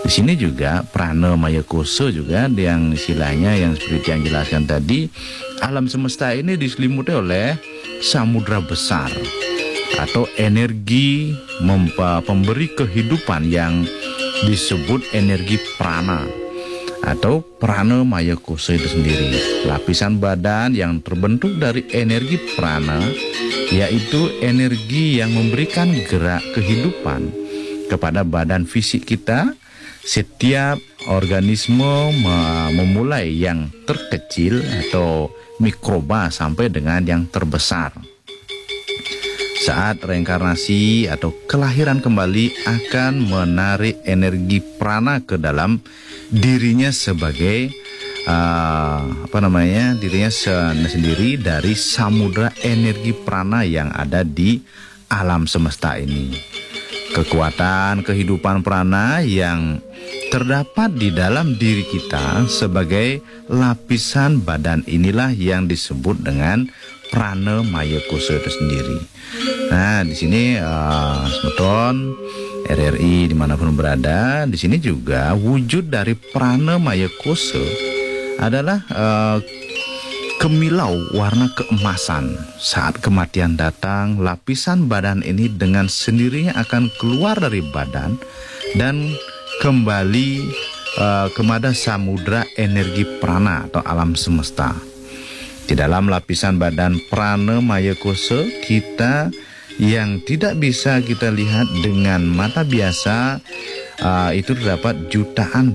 Di sini juga prana maya kosa juga yang istilahnya yang seperti yang jelaskan tadi, alam semesta ini diselimuti oleh samudra besar atau energi pemberi kehidupan yang disebut energi prana atau prana maya kosa itu sendiri. Lapisan badan yang terbentuk dari energi prana, yaitu energi yang memberikan gerak kehidupan kepada badan fisik kita. Setiap organisme memulai yang terkecil atau mikroba sampai dengan yang terbesar. Saat reinkarnasi atau kelahiran kembali akan menarik energi prana ke dalam dirinya sebagai dirinya sendiri dari samudra energi prana yang ada di alam semesta ini. Kekuatan kehidupan prana yang terdapat di dalam diri kita sebagai lapisan badan inilah yang disebut dengan prana maya kosa itu sendiri. Nah, di sini Semeton RRI dimanapun berada, di sini juga wujud dari prana maya kosa adalah kemilau warna keemasan. Saat kematian datang, lapisan badan ini dengan sendirinya akan keluar dari badan dan kembali kepada samudra energi prana atau alam semesta. Di dalam lapisan badan prana maya kosa kita yang tidak bisa kita lihat dengan mata biasa, itu terdapat jutaan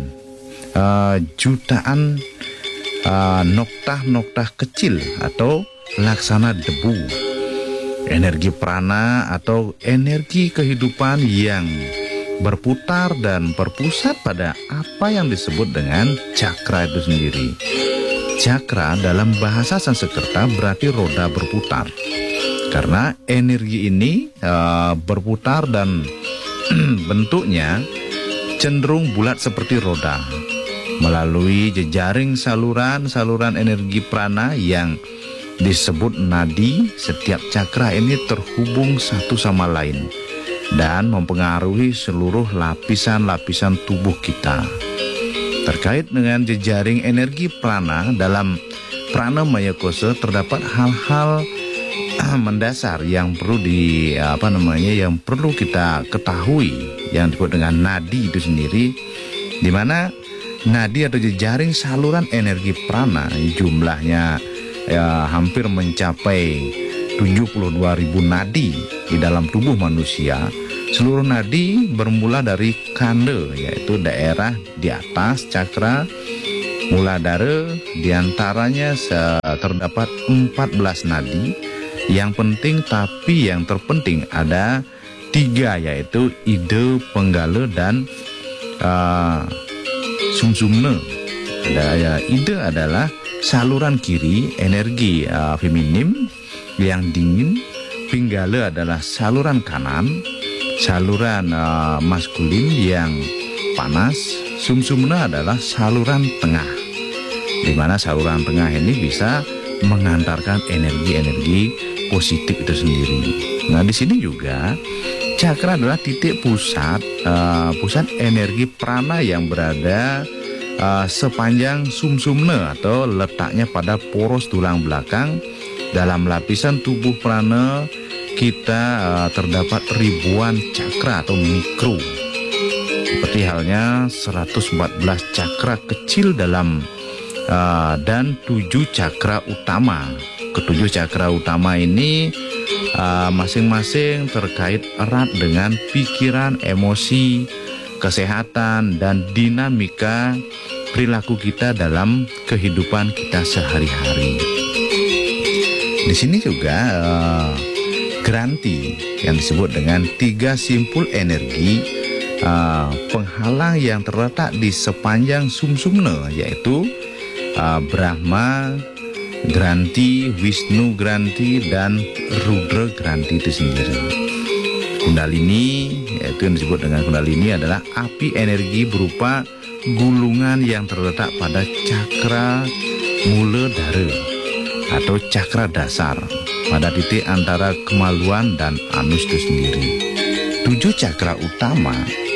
noktah-noktah kecil atau laksana debu. Energi prana atau energi kehidupan yang berputar dan berpusat pada apa yang disebut dengan cakra itu sendiri. Cakra dalam bahasa Sanskerta berarti roda berputar. Karena energi ini berputar dan bentuknya cenderung bulat seperti roda. Melalui jejaring saluran energi prana yang disebut nadi, setiap cakra ini terhubung satu sama lain dan mempengaruhi seluruh lapisan-lapisan tubuh kita. Terkait dengan jejaring energi prana dalam prana maya kosa terdapat hal-hal mendasar yang perlu yang perlu kita ketahui yang disebut dengan nadi itu sendiri, di mana nadi atau jejaring saluran energi prana jumlahnya hampir mencapai 72.000 nadi di dalam tubuh manusia. Seluruh nadi bermula dari kanda, yaitu daerah di atas cakra muladhara. Diantaranya terdapat 14 nadi. Yang penting tapi yang terpenting ada 3, yaitu ida, penggala, dan sumsumna. Ida adalah saluran kiri energi feminim yang dingin. Pinggala adalah saluran kanan, saluran maskulin yang panas. Sumsumna adalah saluran tengah, di mana saluran tengah ini bisa mengantarkan energi-energi positif itu sendiri. Nah, di sini juga cakra adalah titik pusat energi prana yang berada sepanjang sumsumna atau letaknya pada poros tulang belakang. Dalam lapisan tubuh prana kita terdapat ribuan cakra atau mikro. Seperti halnya 114 cakra kecil dalam dan 7 cakra utama. Ketujuh cakra utama ini masing-masing terkait erat dengan pikiran, emosi, kesehatan, dan dinamika perilaku kita dalam kehidupan kita sehari-hari. Di sini juga granti yang disebut dengan 3 simpul energi penghalang yang terletak di sepanjang sumsumna, yaitu Brahma Granti, Wisnu Granti, dan Rudra Granti itu sendiri. Kundalini, yaitu yang disebut dengan kundalini, adalah api energi berupa gulungan yang terletak pada cakra muladhara atau cakra dasar pada titik antara kemaluan dan anus itu sendiri. 7 cakra utama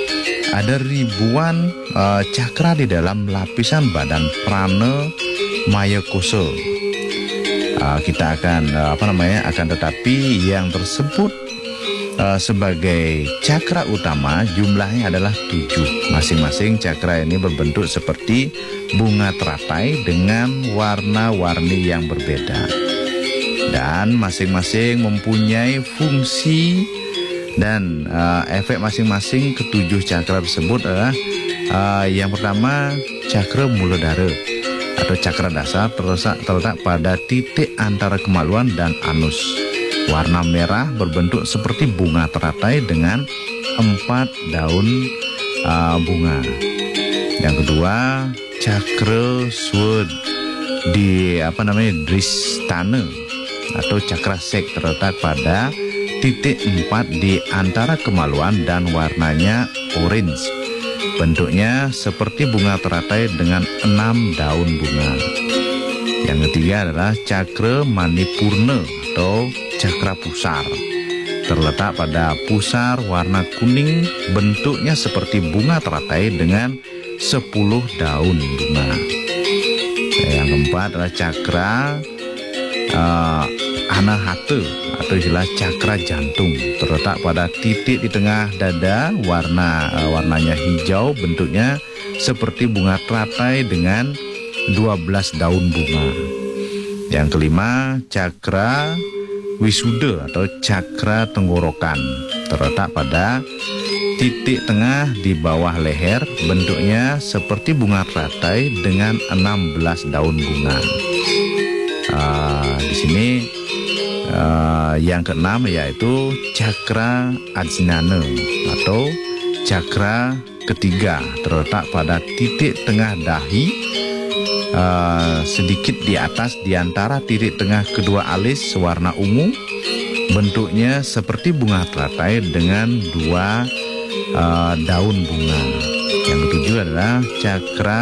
Ada ribuan cakra di dalam lapisan badan prana maya kosa. Kita akan akan tetapi yang tersebut sebagai cakra utama jumlahnya adalah 7. Masing-masing cakra ini berbentuk seperti bunga teratai dengan warna-warni yang berbeda. Dan masing-masing mempunyai fungsi dan efek masing-masing ketujuh cakra tersebut adalah yang pertama cakra muladhara atau cakra dasar terletak pada titik antara kemaluan dan anus. Warna merah berbentuk seperti bunga teratai dengan 4 daun bunga. Yang kedua, cakra Swadhisthana atau cakra sek terletak pada titik 4 di antara kemaluan dan warnanya orange. Bentuknya seperti bunga teratai dengan 6 daun bunga. Yang ketiga adalah cakra manipurna atau cakra pusar. Terletak pada pusar warna kuning, bentuknya seperti bunga teratai dengan 10 daun bunga. Yang keempat adalah cakra anahata atau istilah cakra jantung. Terletak pada titik di tengah dada, warnanya hijau, bentuknya seperti bunga teratai dengan 12 daun bunga. Yang kelima, cakra Wisuda atau cakra tenggorokan. Terletak pada titik tengah di bawah leher, bentuknya seperti bunga teratai dengan 16 daun bunga. Di sini yang keenam yaitu cakra ajnana atau cakra ketiga, terletak pada titik tengah dahi, sedikit di atas di antara titik tengah kedua alis, warna ungu, bentuknya seperti bunga teratai dengan 2 daun bunga. Yang ketujuh adalah cakra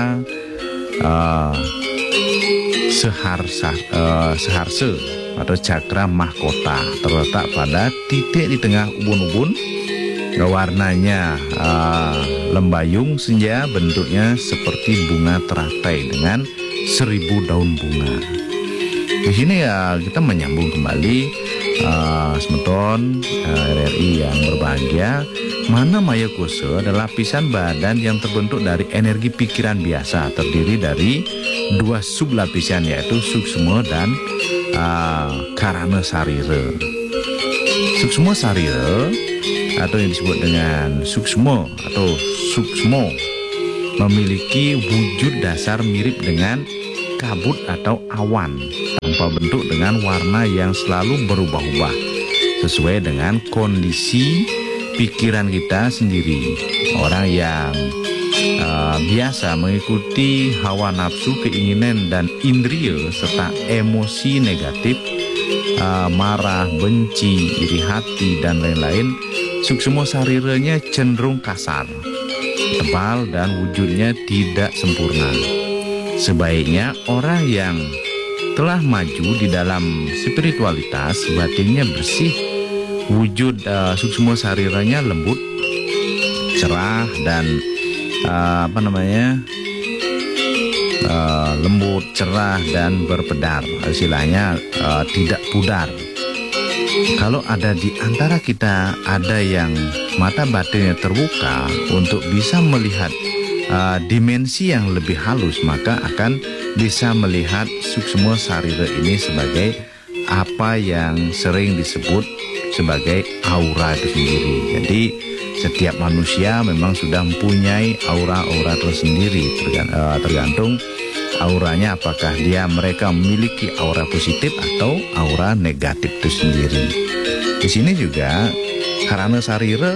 seharsa atau cakra mahkota, terletak pada titik di tengah ubun-ubun, warnanya lembayung senja, bentuknya seperti bunga teratai dengan 1000 daun bunga. Di sini ya kita menyambung kembali semeton RRI yang berbahagia. Mana maya kosa adalah lapisan badan yang terbentuk dari energi pikiran biasa, terdiri dari 2 sublapisan yaitu suksma dan karana sarira. Suksma sarira atau yang disebut dengan suksma atau suksmo memiliki wujud dasar mirip dengan kabut atau awan tanpa bentuk dengan warna yang selalu berubah-ubah sesuai dengan kondisi pikiran kita sendiri. Orang yang biasa mengikuti hawa nafsu, keinginan dan indria serta emosi negatif, marah, benci, iri hati dan lain-lain, suksma sariranya cenderung kasar, tebal dan wujudnya tidak sempurna. Sebaiknya orang yang telah maju di dalam spiritualitas batinnya bersih, wujud suksma sariranya lembut, cerah dan lembut, cerah dan berpedar, istilahnya tidak pudar. Kalau ada di antara kita ada yang mata batinnya terbuka untuk bisa melihat dimensi yang lebih halus, maka akan bisa melihat suksma sarira ini sebagai apa yang sering disebut sebagai aura itu sendiri. Jadi setiap manusia memang sudah mempunyai aura-aura tersendiri, tergantung auranya, apakah mereka memiliki aura positif atau aura negatif itu sendiri. Di sini juga karana sarira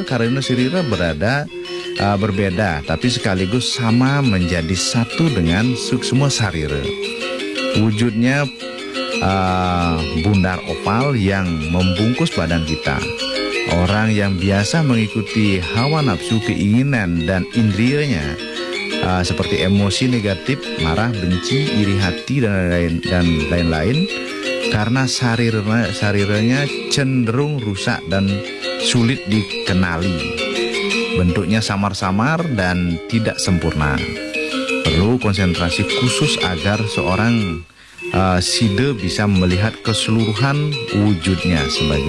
berbeda tapi sekaligus sama menjadi satu dengan suksma sarira. Wujudnya bundar oval yang membungkus badan kita. Orang yang biasa mengikuti hawa nafsu, keinginan dan indrianya seperti emosi negatif, marah, benci, iri hati dan lain-lain, karena sariranya cenderung rusak dan sulit dikenali. bentuknya samar-samar dan tidak sempurna. Perlu konsentrasi khusus agar seorang side bisa melihat keseluruhan wujudnya.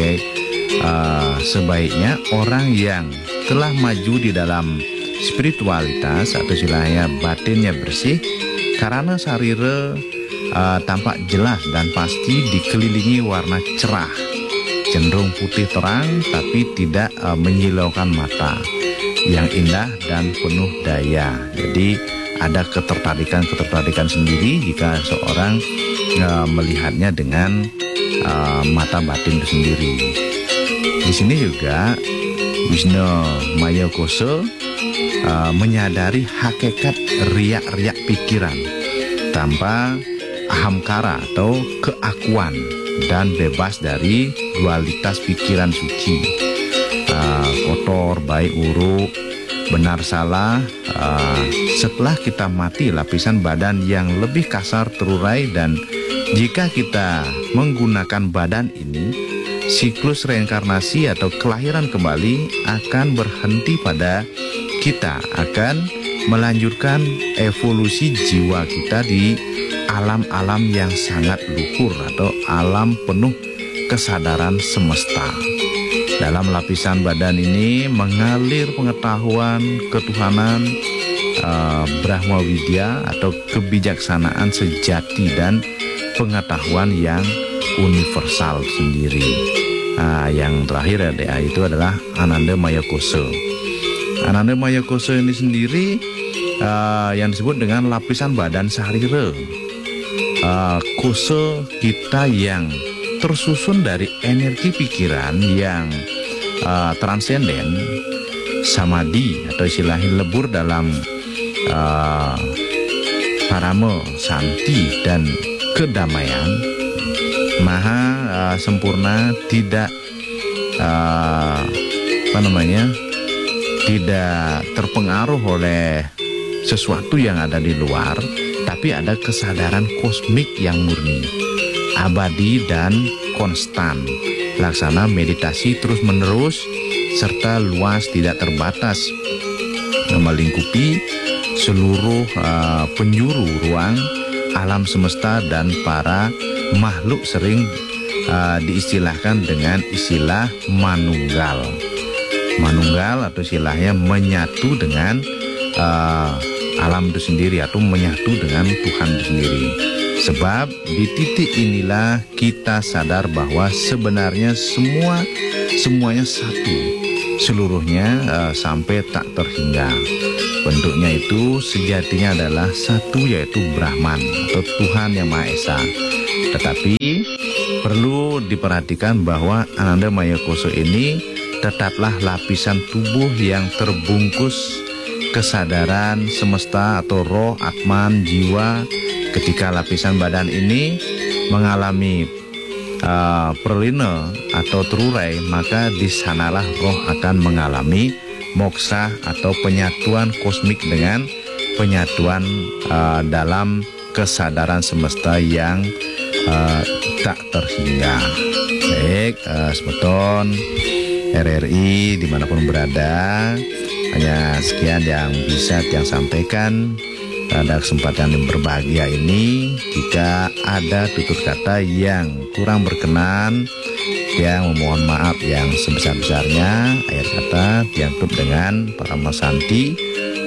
Sebaiknya orang yang telah maju di dalam spiritualitas atau istilahnya batinnya bersih, karena sarira tampak jelas dan pasti dikelilingi warna cerah, cenderung putih terang tapi tidak menyilaukan mata, yang indah dan penuh daya. Jadi ada ketertarikan sendiri jika seorang melihatnya dengan mata batin itu sendiri. Di sini juga Wisnu Maya Kosa menyadari hakikat riak-riak pikiran tanpa ahamkara atau keakuan, dan bebas dari dualitas pikiran suci, kotor, baik, buruk, benar, salah. Setelah kita mati, lapisan badan yang lebih kasar terurai, dan jika kita menggunakan badan ini, siklus reinkarnasi atau kelahiran kembali akan berhenti pada kita, akan melanjutkan evolusi jiwa kita di alam-alam yang sangat luhur atau alam penuh kesadaran semesta. Dalam lapisan badan ini mengalir pengetahuan ketuhanan, Brahma Widya atau kebijaksanaan sejati dan pengetahuan yang universal sendiri. Yang terakhir itu adalah Ananda Maya Kosa. Ananda Maya Kosa ini sendiri yang disebut dengan lapisan badan sarira. Kosa kita yang tersusun dari energi pikiran yang transenden, samadhi atau istilahnya lebur dalam parama, santi dan kedamaian, maha sempurna, tidak tidak terpengaruh oleh sesuatu yang ada di luar, tapi ada kesadaran kosmik yang murni, abadi dan konstan. Laksana meditasi terus-menerus serta luas, tidak terbatas, melingkupi seluruh penjuru ruang alam semesta dan para makhluk, sering diistilahkan dengan istilah manunggal. Manunggal atau istilahnya menyatu dengan alam itu sendiri atau menyatu dengan Tuhan itu sendiri. Sebab di titik inilah kita sadar bahwa sebenarnya semuanya satu, seluruhnya sampai tak terhingga. Bentuknya itu sejatinya adalah satu, yaitu Brahman atau Tuhan Yang Maha Esa. Tetapi perlu diperhatikan bahwa Ananda Maya Kosa ini tetaplah lapisan tubuh yang terbungkus kesadaran semesta atau roh, atman, jiwa. Ketika lapisan badan ini mengalami perlina atau terurai, maka di sanalah roh akan mengalami moksa atau penyatuan kosmik dengan penyatuan dalam kesadaran semesta yang tak terhingga. Baik, semeton RRI dimanapun berada, hanya sekian yang bisa yang sampaikan pada kesempatan yang berbahagia ini. Jika ada tutur kata yang kurang berkenan, yang memohon maaf yang sebesar-besarnya. Akhir kata dianggap dengan para masanti